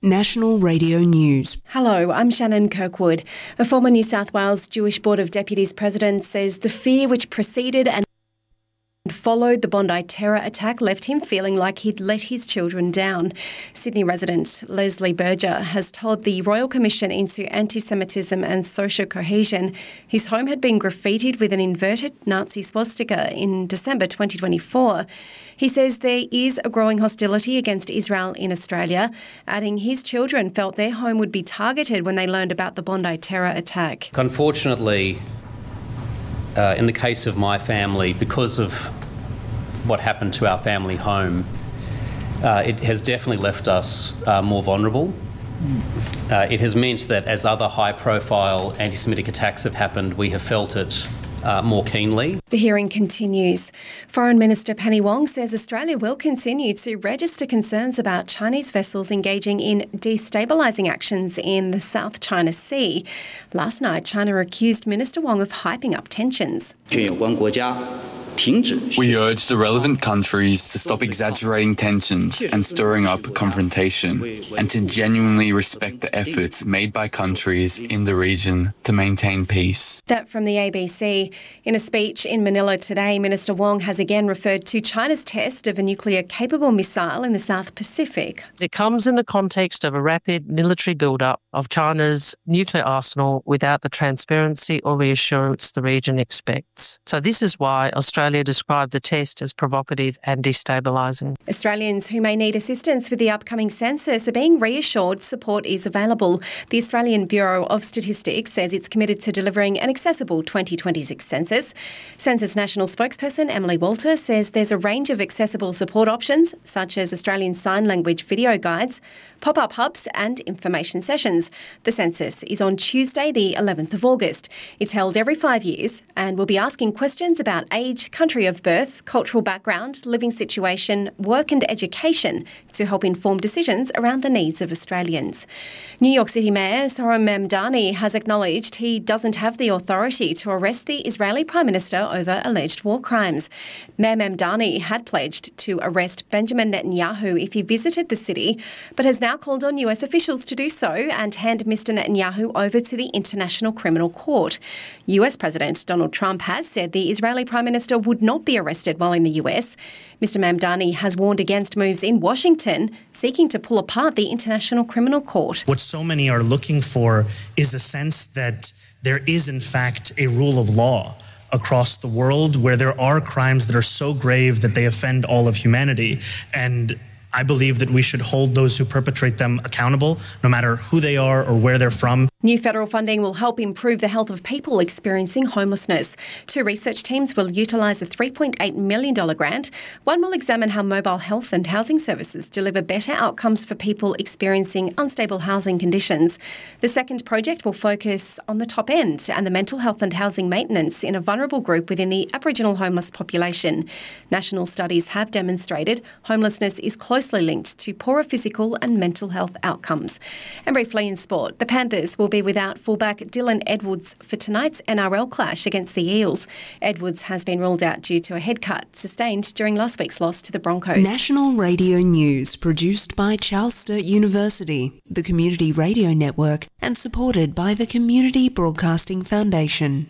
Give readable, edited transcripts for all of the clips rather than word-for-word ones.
National Radio News. Hello, I'm Shannon Kirkwood. A former New South Wales Jewish Board of Deputies president says the fear which preceded and followed the Bondi terror attack left him feeling like he'd let his children down. Sydney resident Leslie Berger has told the Royal Commission into Anti-Semitism and Social Cohesion his home had been graffitied with an inverted Nazi swastika in December 2024. He says there is a growing hostility against Israel in Australia, adding his children felt their home would be targeted when they learned about the Bondi terror attack. Unfortunately, in the case of my family, because of what happened to our family home, it has definitely left us more vulnerable. It has meant that as other high-profile anti-Semitic attacks have happened, we have felt it more keenly. The hearing continues. Foreign Minister Penny Wong says Australia will continue to register concerns about Chinese vessels engaging in destabilising actions in the South China Sea. Last night, China accused Minister Wong of hyping up tensions. We urge the relevant countries to stop exaggerating tensions and stirring up confrontation, and to genuinely respect the efforts made by countries in the region to maintain peace. That from the ABC. In a speech in Manila today, Minister Wong has again referred to China's test of a nuclear-capable missile in the South Pacific. It comes in the context of a rapid military build-up of China's nuclear arsenal without the transparency or reassurance the region expects. So this is why Australia described the test as provocative and destabilising. Australians who may need assistance with the upcoming census are being reassured support is available. The Australian Bureau of Statistics says it's committed to delivering an accessible 2026 census. Census National spokesperson Emily Walter says there's a range of accessible support options, such as Australian Sign Language video guides, pop-up hubs and information sessions. The census is on Tuesday, the 11th of August. It's held every 5 years and will be asking questions about age, country of birth, cultural background, living situation, work and education to help inform decisions around the needs of Australians. New York City Mayor Zohran Mamdani has acknowledged he doesn't have the authority to arrest the Israeli Prime Minister over alleged war crimes. Mayor Mamdani had pledged to arrest Benjamin Netanyahu if he visited the city, but has now called on US officials to do so and hand Mr Netanyahu over to the International Criminal Court. US President Donald Trump has said the Israeli Prime Minister would not be arrested while in the US. Mr Mamdani has warned against moves in Washington seeking to pull apart the International Criminal Court. What so many are looking for is a sense that there is in fact a rule of law across the world where there are crimes that are so grave that they offend all of humanity. And I believe that we should hold those who perpetrate them accountable, no matter who they are or where they're from. New federal funding will help improve the health of people experiencing homelessness. 2 research teams will utilise a $3.8 million grant. One will examine how mobile health and housing services deliver better outcomes for people experiencing unstable housing conditions. The second project will focus on the top end and the mental health and housing maintenance in a vulnerable group within the Aboriginal homeless population. National studies have demonstrated homelessness is closely linked to poorer physical and mental health outcomes. And briefly in sport, the Panthers will be without fullback Dylan Edwards for tonight's NRL clash against the Eels. Edwards has been ruled out due to a head cut sustained during last week's loss to the Broncos. National Radio News, produced by Charles Sturt University, the Community Radio Network, and supported by the Community Broadcasting Foundation.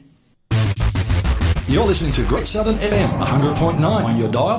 You're listening to Great Southern FM 100.9 on your dial.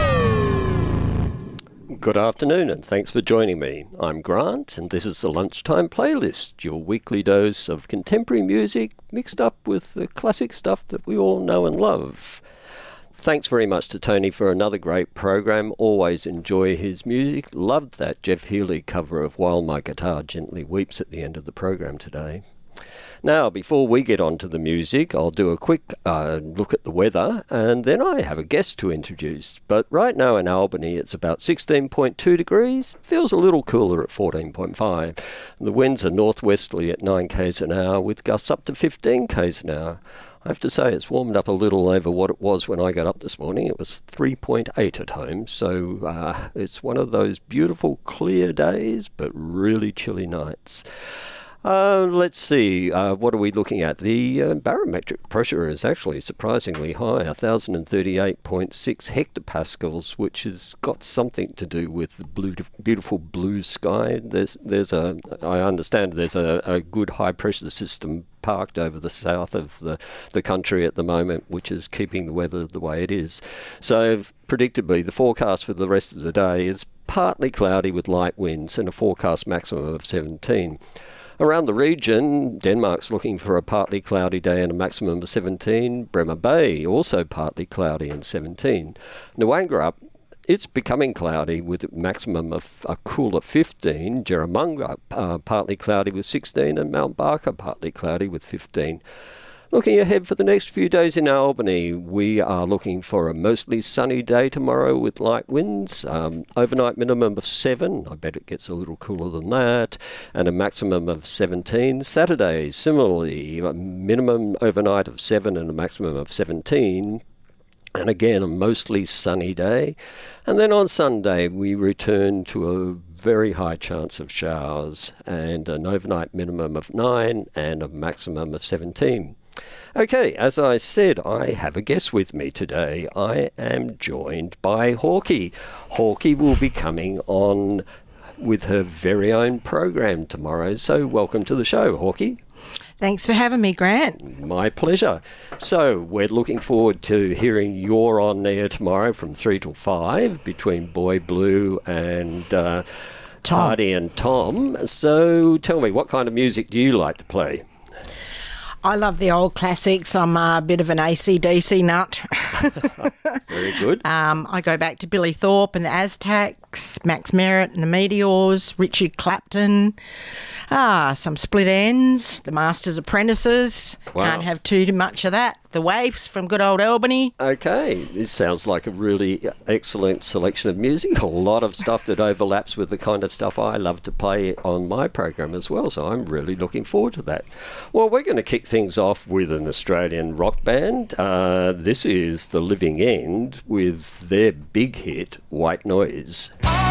Good afternoon and thanks for joining me. I'm Grant and this is the Lunchtime Playlist, your weekly dose of contemporary music mixed up with the classic stuff that we all know and love. Thanks very much to Tony for another great program. Always enjoy his music. Loved that Jeff Healey cover of While My Guitar Gently Weeps at the end of the program today. Now, before we get on to the music, I'll do a quick look at the weather, and then I have a guest to introduce. But right now in Albany, it's about 16.2 degrees. Feels a little cooler at 14.5. The winds are northwesterly at 9 k's an hour, with gusts up to 15 k's an hour. I have to say it's warmed up a little over what it was when I got up this morning. It was 3.8 at home, so it's one of those beautiful clear days, but really chilly nights. Let's see, what are we looking at? The barometric pressure is actually surprisingly high, 1,038.6 hectopascals, which has got something to do with the beautiful blue sky. I understand there's a good high pressure system parked over the south of the country at the moment, which is keeping the weather the way it is. So predictably, the forecast for the rest of the day is partly cloudy with light winds and a forecast maximum of 17. Around the region, Denmark's looking for a partly cloudy day and a maximum of 17. Bremer Bay, also partly cloudy and 17. Nguangrup, it's becoming cloudy with a maximum of a cooler 15. Jerramunga, partly cloudy with 16. And Mount Barker, partly cloudy with 15. Looking ahead for the next few days in Albany, we are looking for a mostly sunny day tomorrow with light winds, overnight minimum of 7, I bet it gets a little cooler than that, and a maximum of 17. Saturday, similarly, a minimum overnight of 7 and a maximum of 17. And again, a mostly sunny day. And then on Sunday, we return to a very high chance of showers and an overnight minimum of 9 and a maximum of 17. Okay, as I said, I have a guest with me today. I am joined by Hawkey. Hawkey will be coming on with her very own program tomorrow. So welcome to the show, Hawkey. Thanks for having me, Grant. My pleasure. So we're looking forward to hearing you're on there tomorrow from 3 till 5 between Boy Blue and Hardy and Tom. So tell me, what kind of music do you like to play? I love the old classics. I'm a bit of an AC/DC nut. Very good. I go back to Billy Thorpe and the Aztecs, Max Merritt and the Meteors, Richard Clapton, some Split Ends, the Masters Apprentices. Wow. Can't have too much of that. The Waifs from good old Albany. Okay, this sounds like a really excellent selection of music. A lot of stuff that overlaps with the kind of stuff I love to play on my program as well, so I'm really looking forward to that. Well, we're going to kick things off with an Australian rock band. This is The Living End with their big hit, White Noise.